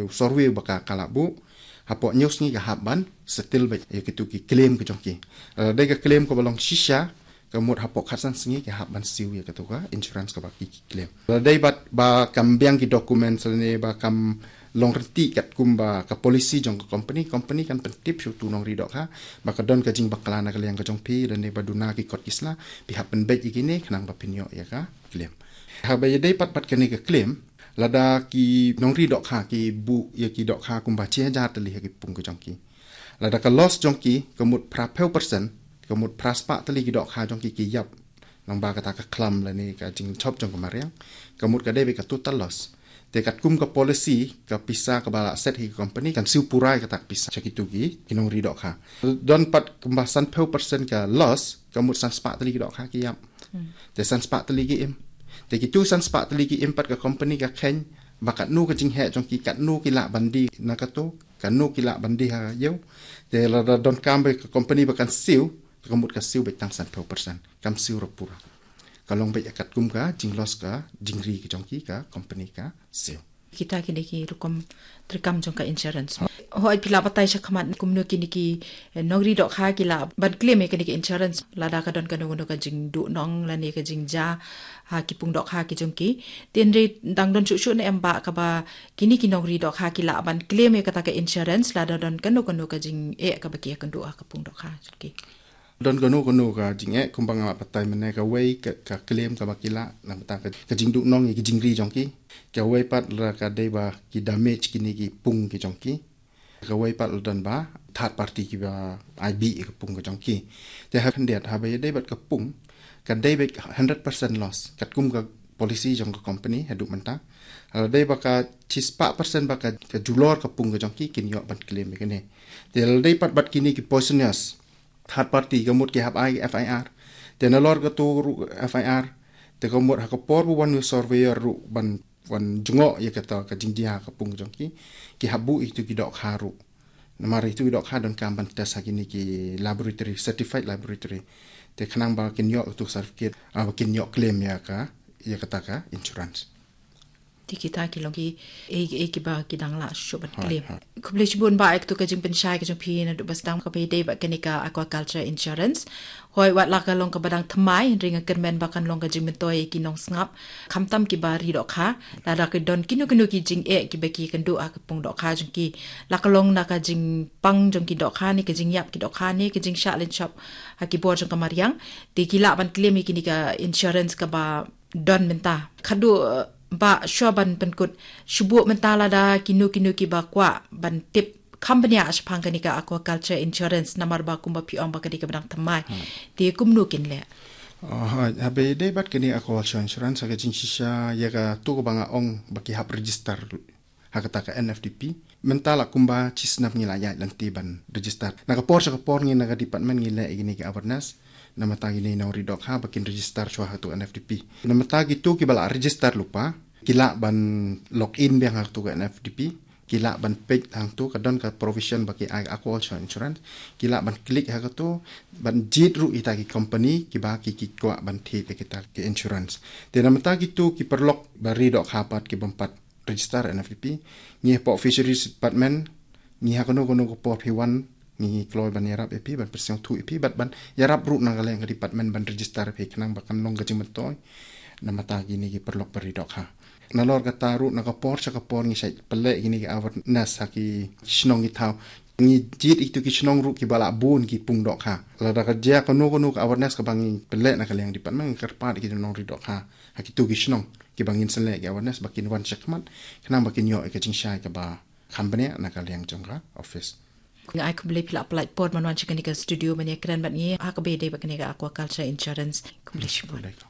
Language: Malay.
survey baka kalabu hapo news ni ga haban setil ba gitu ki claim ke jongki dai ga claim ko balong shisha kamut hapo khasan singi ke haban siu ya gitu ka insurance ka baki claim dai ba kambiang ki dokumen selne ba kam long reti kat kumba ka polisi jong company kan pentip shu tu nong ridok ha ba ka don ka jing bakalana ka liang ka jong pi dan ne baduna ki kot kisla pi hapen bet igini khnang ba pinyo ya ka claim ha ba dai pat kani ka claim lada ki nong ridok ha ki bu ya ki dok ha kumba che ja tali ki pung ka jong ki lada ka loss jong ki kamut pra 10% kamut praspa tali ki dok ha jong ki yap nang ba ka ta ka klam la ni ka jing chop jong ka mariang kamut ka dai ka total loss tekat kum ka policy ka pisa ka bala set hi company kan siu purai ka tak pisa chakitu gi kinong ridok ha don pat kembasan 10% ka loss kamut san spa tali ki dok ha ki yap te san spa tali ki im te ki tu san spa tali ki im pat ka company ka khen bakat nu ka jing he jong ki kat nu ki la bandi na ka to kan nu ki la bandi ha yeu te la don kam ka company bakan siu kamut ka siu betang san 10% kam siu rapura kalong baik akat kum ka jing loss ka jingri ki jongki ka company ka sale kita kini ki rukom terkam jong ka insurance hoi pila batai sakhamat kumno kini ki nogri dok ha kila ban claim kini ki insurance lada ka don ka no ka jing du nong lani ka jing ja ha ki pung dok ha ki jongki tenri dang don chu ne amba ka ba kini ki nogri dok ha kila ban claim ka ta ka insurance lada don ka no ka jing ka ba ki ka du ka pung dok ha jongki don kono ka jinge kumbang patai mene ka wei ka claim ka bakila nang ta ka jingdu nong ki jingri jongki ka wei pat la ka dei ba ki damage kini ki pung ki jongki ka wei pat don ba third party ki ba IB ka pung ka jongki te ha khandet ha ba dei bat ka pung ka dei ba 100% loss kat kum ka policy jong ka company hadu menta dei ba ka 6% ba ka julor ka pung ka jongki kin yo ban claim ke ne te dei pat bat kini ki poisonous third party kamut ki hab FIR te nalor ka tu FIR te kamut ha ka por wan surveyor ru ban jungo ya kata ka jingdia ka pung jongki ki habu itu ki dok haru namari itu dok ha don kam ban tes hakini ki laboratory certified laboratory te khnang ba kin yo tu certificate kin yo claim ya kata ka insurance kita ki logi ki ba ki dang la shu ban claim kublish bun ba ek to ka jing pen shai ka jing pi na du bas dang ka pe dei ba kenika aquaculture insurance hoi wat la ka long ka badang thamai ring ka men ba kan long ka jing men toy ki nong snap kham tam ki ba ri dok kha la da ka don kinu ki jing ki ba ki kan du a ka pung dok kha jing ki la ka long na ka jing pang jong ki dok kha ni ka jing yap ki dok kha ni ka jing sha len shop ha ki bor jong ka mariang ti ki la ban claim ki ni ka insurance ka ba don menta khadu ba shoban penkut shubu mentala da kinu ki ba kwa ban tip company ashpang kanika aquaculture insurance namar ba kumba pi om ba kadika badang thamai ti kumnu kin le habe de bat kini aquaculture insurance ka jing shisha ya ka tu ko banga ong baki hap register hakata ka NFDP mentala kumba chisnap ngila ya lanti ban register naka por sa por ngi naka department ngila igini ka awareness namatagi ni nauri dok ha bakin register chwa hatu NFDP namatagi tu ki bala register lupa kila ban login biang hatu ka NFDP kila ban page hang tu kadon ka provision baki aquaculture insurance kila ban klik ha tu ban jit ru ita ki company ki ba ki kwa ban thi pe kita ki insurance te namatagi tu ki perlok bari dok ha pat ki bompat register NFDP ni po fisheries department ni ha kono ko po P1 ni kloy ban yarap epi ban persiang tu epi ban yarap ru nang kaleng department ban register pe knang bakan long gajing metoy namata gini ki perlok peridok ha nalor kata ru na kapor sa kapor ni sai pele gini ki awareness ha ki snong ki thau ni jit itu ki snong ru ki bala bun ki pung dok ha la da ka ja kono ka awareness ka bangi pele na kaleng department kerpa ki nong ridok ha ha ki tu ki snong ki bangin sele ki awareness bakin wan chakmat knang bakin yo ka jing shai ka ba company na kaleng jongka office ai kumble pila apply port manwan chikanika studio mania kran bat ni ha ka be de bakani ka aquaculture insurance kumble